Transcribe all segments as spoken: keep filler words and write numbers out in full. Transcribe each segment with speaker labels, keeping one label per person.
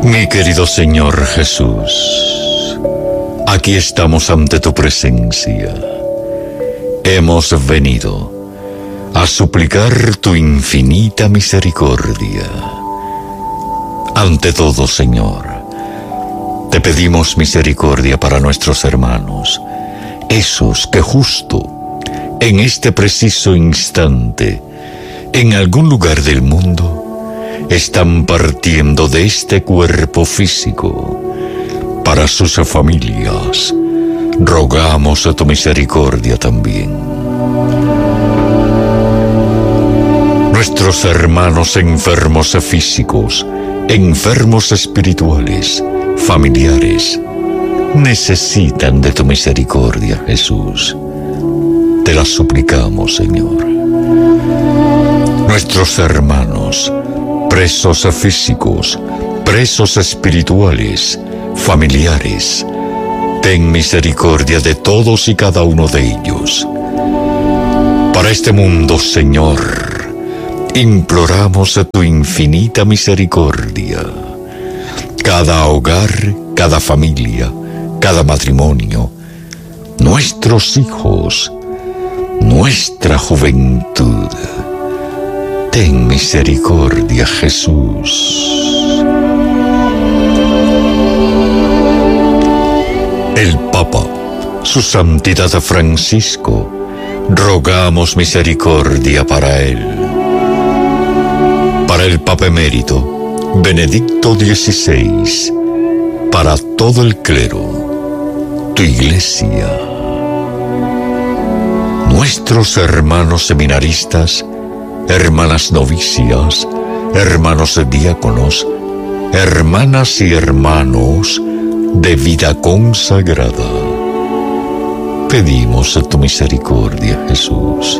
Speaker 1: Mi querido Señor Jesús, aquí estamos ante tu presencia. Hemos venido a suplicar tu infinita misericordia. Ante todo, Señor, te pedimos misericordia para nuestros hermanos, esos que justo en este preciso instante, en algún lugar del mundo, están partiendo de este cuerpo físico. Para sus familias, rogamos a tu misericordia también. Nuestros hermanos enfermos físicos, enfermos espirituales, familiares, necesitan de tu misericordia, Jesús. Te la suplicamos, Señor. Nuestros hermanos, presos físicos, presos espirituales, familiares, ten misericordia de todos y cada uno de ellos. Para este mundo, Señor, imploramos a tu infinita misericordia. Cada hogar, cada familia, cada matrimonio, nuestros hijos, nuestra juventud. Ten misericordia, Jesús. El Papa, su Santidad Francisco, rogamos misericordia para él. Para el Papa Emérito, Benedicto dieciséis, para todo el clero, tu Iglesia. Nuestros hermanos seminaristas, hermanas novicias, hermanos diáconos, hermanas y hermanos de vida consagrada. Pedimos a tu misericordia, Jesús.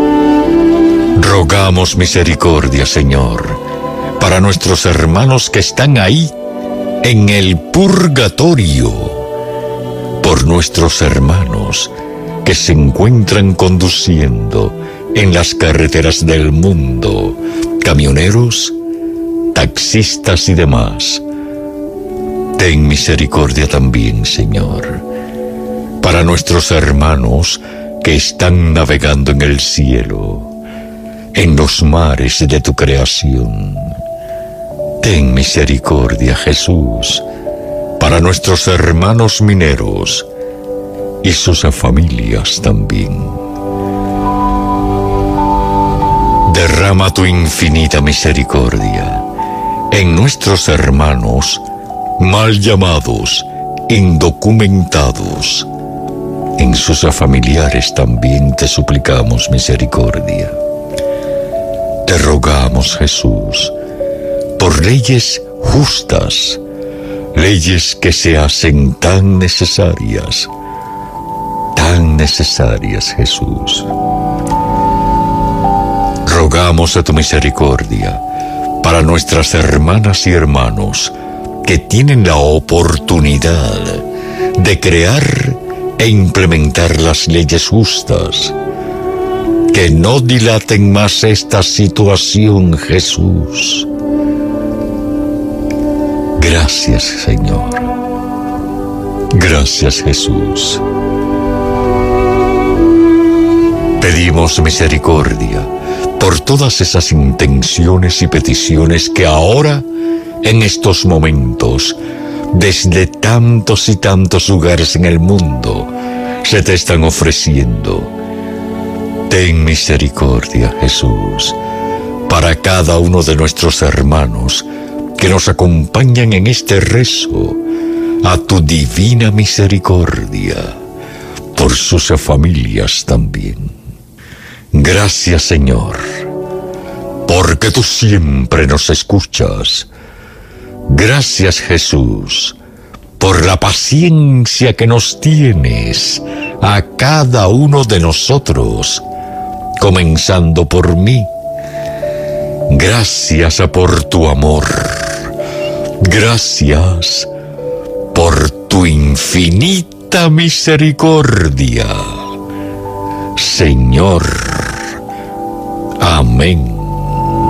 Speaker 1: Rogamos misericordia, Señor, para nuestros hermanos que están ahí, en el purgatorio, por nuestros hermanos que se encuentran conduciendo en las carreteras del mundo, camioneros, taxistas y demás. Ten misericordia también, Señor, para nuestros hermanos que están navegando en el cielo, en los mares de tu creación. Ten misericordia, Jesús, para nuestros hermanos mineros y sus familias también. Derrama tu infinita misericordia en nuestros hermanos mal llamados, indocumentados. En sus familiares también te suplicamos misericordia. Te rogamos, Jesús, por leyes justas, leyes que se hacen tan necesarias, tan necesarias, Jesús. Rogamos a tu misericordia para nuestras hermanas y hermanos que tienen la oportunidad de crear e implementar las leyes justas. Que no dilaten más esta situación, Jesús. Gracias, Señor. Gracias, Jesús. Pedimos misericordia por todas esas intenciones y peticiones que ahora, en estos momentos, desde tantos y tantos lugares en el mundo, se te están ofreciendo. Ten misericordia, Jesús, para cada uno de nuestros hermanos que nos acompañan en este rezo a tu divina misericordia, por sus familias también. Gracias, Señor, porque tú siempre nos escuchas. Gracias, Jesús, por la paciencia que nos tienes a cada uno de nosotros, comenzando por mí. Gracias por tu amor. Gracias por tu infinita misericordia. Señor. Amén.